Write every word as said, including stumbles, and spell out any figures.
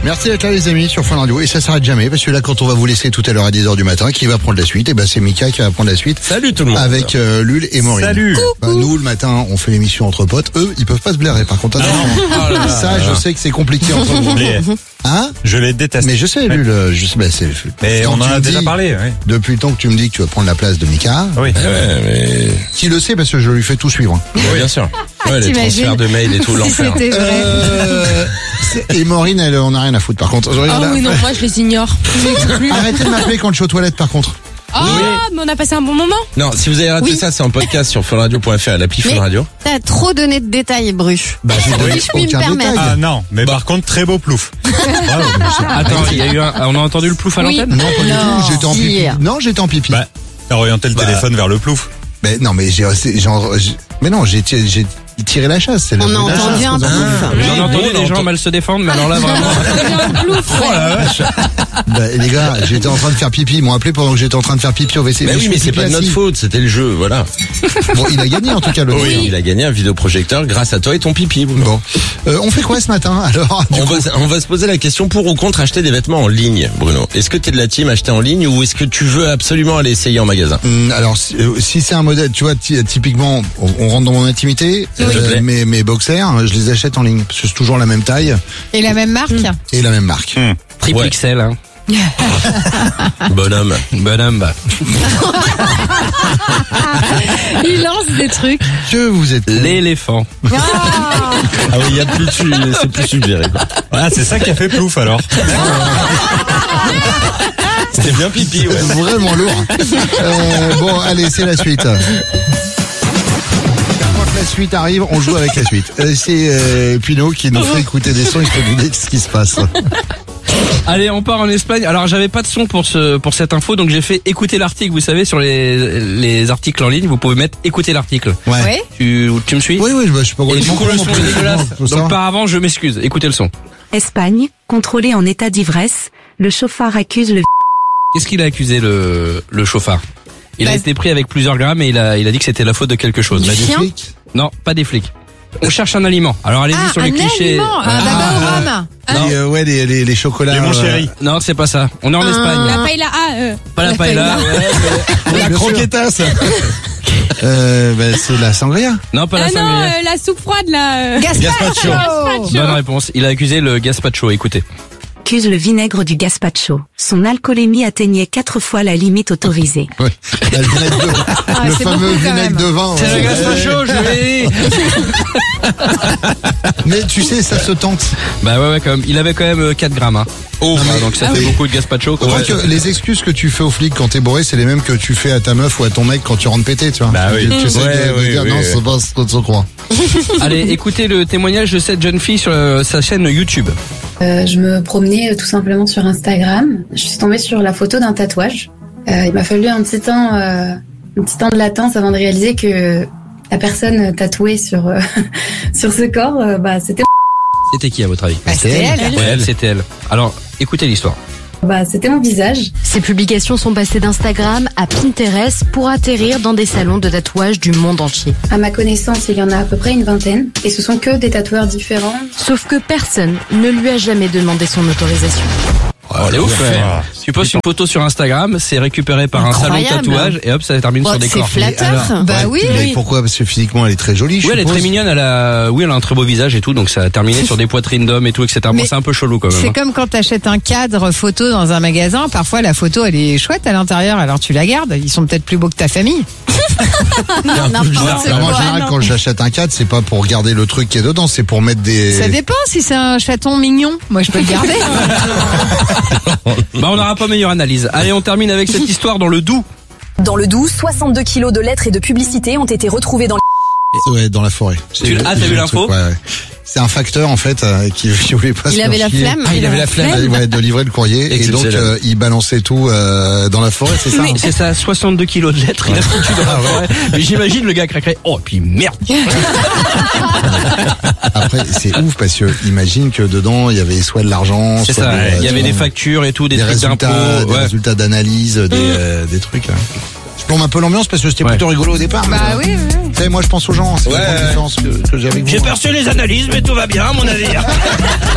Merci d'être là les amis sur Fun Radio. Et ça s'arrête jamais parce que là quand on va vous laisser tout à l'heure à dix heures du matin, qui va prendre la suite? Et ben c'est Mika qui va prendre la suite. Salut tout le monde. Avec euh, Lul et Maureen. Salut. Bah, nous le matin on fait l'émission entre potes. Eux ils peuvent pas se blairer par contre. Oh là là. Ça je sais que c'est compliqué entre vous. Les- Hein? Je les déteste. Mais je sais Lul, je sais, bah, c'est. Mais quand on en tu a me déjà dis- parlé. Oui. Depuis le temps que tu me dis que tu vas prendre la place de Mika. Oui. Ouais, mais Qui le sait parce que je lui fais tout suivre. ouais, bien sûr. Ouais, les T'imagines transferts de mails et tout, Si l'enfer. c'était vrai. Euh, c'est- et Maureen elle on a rien à foutre par contre. Je regarde Ah là. oui, non, moi je les ignore. Je les écoute plus. Arrêtez de m'appeler quand je suis aux toilettes par contre. Ah, mais on a passé un bon moment. Non, si vous avez raté Oui. ça, c'est en podcast sur funradio point f r, l'appli Fun Mais- Radio. T'as trop donné de détails, Bruche. Bah j'ai donné Si je puis me aucun permettre. détail. Ah non, mais par contre très beau plouf. Attends, il y a eu un, on a entendu le plouf à Oui. l'antenne? Non, pas du Non, tout. J'étais en pipi. sire. Non, j'étais en pipi. Bah, t'as orienté le Bah. téléphone vers le plouf. Mais non, mais j'ai, c'est- genre, j'ai- mais non, j'ai, tiré- j'ai tiré la chasse. C'est le On a bruit de la entendu chasse, un vous en plouf. faites. J'en ai entendu des gens mal se défendre, mais alors là vraiment. Oh la vache. Bah, les gars, j'étais en train de faire pipi. Ils m'ont appelé pendant que j'étais en train de faire pipi au W C. Mais je oui, fais mais c'est pipi pas de notre assis. faute, c'était le jeu, voilà. Bon, il a gagné en tout cas le Oui, jeu. il a gagné un vidéoprojecteur grâce à toi et ton pipi. Bruno. Bon, Euh, on fait quoi ce matin alors du On coup va, on va se poser la question pour ou contre acheter des vêtements en ligne, Bruno. Est-ce que t'es de la team acheter en ligne ou est-ce que tu veux absolument aller essayer en magasin? Hum, Alors, si, euh, si c'est un modèle, tu vois, ty- typiquement, on, on rentre dans mon intimité. S'il te plaît. mes, mes boxers, je les achète en ligne parce que c'est toujours la même taille Et la même marque. et la même marque. Triple Ouais. X L, hein. Bonhomme. Bonhomme, bah. Il lance des trucs. Que vous êtes L'éléphant. Ah oui, il y a plus, tu- c'est plus suggéré, quoi. Ah, c'est ça qui a fait plouf alors. C'était bien pipi, ouais. vraiment lourd. Euh, bon, allez, c'est la suite. Quand la suite arrive, on joue avec la suite. Euh, c'est euh, Pino qui nous fait écouter des sons, il faut nous dire ce qui se passe. Allez, on part en Espagne. Alors, j'avais pas de son pour ce, pour cette info, donc j'ai fait écouter l'article. Vous savez, sur les, les articles en ligne, vous pouvez mettre écouter l'article. Ouais. Ouais. Tu, tu me suis? Oui, oui, bah, je suis pas Et du complètement coup, le con son non est plus. dégueulasse. Faut Donc, savoir. par avant, je m'excuse. Écoutez le son. Espagne, contrôlé en état d'ivresse, le chauffard accuse le Qu'est-ce qu'il a accusé, le, le chauffard? Il a Bah, été pris avec plusieurs grammes et il a, il a dit que c'était la faute de quelque chose. Bah, des chien. flics. Non, pas des flics. On cherche un aliment. Alors, allez-y Ah, sur un les clichés. aliment. Un Ah. baba au rhum. Les, euh, ouais, les, les, les chocolats. Les mon euh, chéri. Non, c'est pas ça. On est en Espagne. La paella. Ah, euh, Pas la paella. ouais, mais- La croquetas. euh, bah, c'est la sangria. Non, pas la Ah non, sangria. euh, la soupe froide là. euh. Gazpacho. Gazpacho. Bonne réponse. Il a accusé le gazpacho. Écoutez. accuse le vinaigre du gazpacho. Son alcoolémie atteignait quatre fois la limite autorisée. Ouais. Le, vinaigre de- Ah, le c'est fameux beaucoup, quand vinaigre même. de vin. C'est ouais. le gazpacho, je l'ai dit. Mais tu sais, ça se tente. Bah ouais, ouais, quand même. Il avait quand même euh, quatre grammes. Hein. Oh, Non, mais- donc ça Ah fait oui. beaucoup de gazpacho. Je Quoi. crois que les excuses que tu fais aux flics quand t'es bourré, c'est les mêmes que tu fais à ta meuf ou à ton mec quand tu rentres pété, tu vois. Bah oui. Tu essaies Ouais, de, de oui, dire oui, non, oui. c'est pas ce qu'on se croit. Allez, écoutez le témoignage de cette jeune fille sur euh, sa chaîne YouTube. Euh, je me promenais euh, tout simplement sur Instagram. Je suis tombée sur la photo d'un tatouage. Euh, il m'a fallu un petit temps, euh, un petit temps de latence avant de réaliser que la personne tatouée sur euh, sur ce corps, euh, bah c'était C'était qui à votre avis? Bah, c'était elle. Ouais, elle, c'était elle. Alors, écoutez l'histoire. bah c'était mon visage. Ces publications sont passées d'Instagram à Pinterest pour atterrir dans des salons de tatouage du monde entier. À ma connaissance, il y en a à peu près une vingtaine, et ce sont que des tatoueurs différents. Sauf que personne ne lui a jamais demandé son autorisation. C'est ouf, ouais. Ah. Tu postes une photo sur Instagram, c'est récupéré par un salon de Incroyable. tatouage et hop, ça termine Oh, sur des c'est corps. flatteur. Bah Ouais, oui, mais oui. pourquoi? Parce que physiquement, elle est très jolie. je Oui, elle est suppose. très mignonne, elle a, oui, elle a un très beau visage et tout, donc ça a terminé sur des poitrines d'hommes et tout, et cetera. Bon, Mais c'est un peu chelou quand même. C'est hein. comme quand t'achètes un cadre photo dans un magasin. Parfois, la photo, elle est chouette à l'intérieur, alors tu la gardes. Ils sont peut-être plus beaux que ta famille. N'importe Alors, en quoi, général, non. quand j'achète un cadre, c'est pas pour garder le truc qui est dedans, c'est pour mettre des. Ça dépend si c'est un chaton mignon. Moi, je peux le garder. Bah, on n'aura pas meilleure analyse. Allez, on termine avec cette histoire dans le Doubs. Dans le Doubs, soixante-deux kilos de lettres et de publicités ont été retrouvés dans les... Ouais, dans la forêt. Tu- ah, t'as vu l'info? Ouais, ouais. C'est un facteur en fait euh, qui, qui voulait pas. Il se avait faire la chier. flemme. Ah, il avait la flemme. Ouais, de livrer le courrier et donc Exceptionnel. euh, il balançait tout euh, dans la forêt, c'est ça. Mais c'est ça, soixante-deux kilos de lettres, il a foutu dans la forêt. Mais j'imagine le gars craquerait. Oh, puis merde. Après, c'est ouf parce que imagine que dedans il y avait soit de l'argent, C'est soit ça, des, il y avait des soit factures et tout, des, des trucs résultats, d'impôts. des Ouais. résultats d'analyse, des, euh, des trucs. Là. Je plombe un peu l'ambiance parce que c'était Ouais. plutôt rigolo au départ. Bah mais, oui, oui. Vous savez, moi je pense aux gens, c'est Ouais. la grande différence que, que j'ai avec vous. J'ai perçu les analyses, mais tout va bien, à mon avis.